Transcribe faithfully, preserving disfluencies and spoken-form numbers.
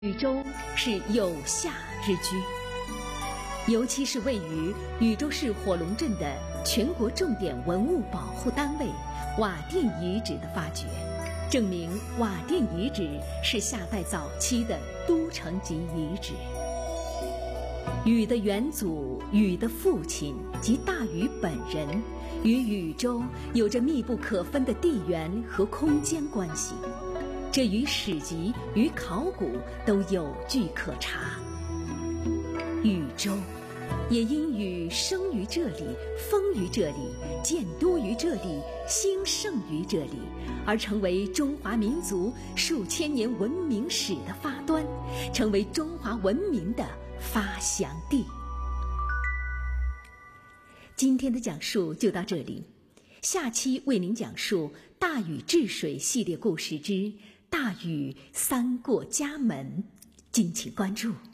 禹州是有夏之居，尤其是位于禹州市火龙镇的全国重点文物保护单位瓦店遗址的发掘，证明瓦店遗址是夏代早期的都城级遗址。禹的元祖禹的父亲及大禹本人与禹州有着密不可分的地缘和空间关系，这与史籍与考古都有据可查。禹州也因禹生于这里，封于这里，建都于这里，兴盛于这里，而成为中华民族数千年文明史的发端，成为中华文明的发祥地。今天的讲述就到这里，下期为您讲述大禹治水系列故事之大禹三过家门，敬请关注。